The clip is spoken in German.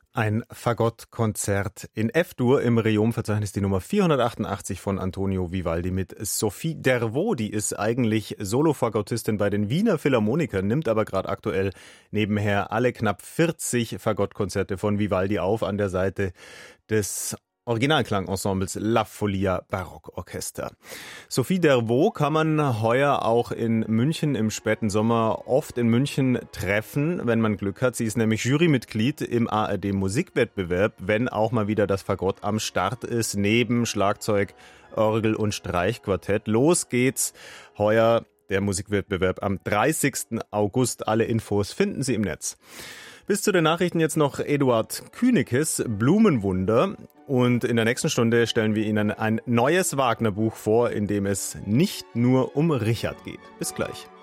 Ein Fagottkonzert in F-Dur im Reom-Verzeichnis, die Nummer 488 von Antonio Vivaldi mit Sophie Dervaux. Die ist eigentlich Solofagottistin bei den Wiener Philharmonikern, nimmt aber gerade aktuell nebenher alle knapp 40 Fagottkonzerte von Vivaldi auf an der Seite des Originalklangensembles La Folia Barockorchester. Sophie Dervaux kann man heuer auch in München im späten Sommer oft in München treffen, wenn man Glück hat. Sie ist nämlich Jurymitglied im ARD Musikwettbewerb, wenn auch mal wieder das Fagott am Start ist, neben Schlagzeug, Orgel und Streichquartett. Los geht's heuer, der Musikwettbewerb am 30. August. Alle Infos finden Sie im Netz. Bis zu den Nachrichten jetzt noch Eduard Künekes, Blumenwunder. Und in der nächsten Stunde stellen wir Ihnen ein neues Wagner-Buch vor, in dem es nicht nur um Richard geht. Bis gleich.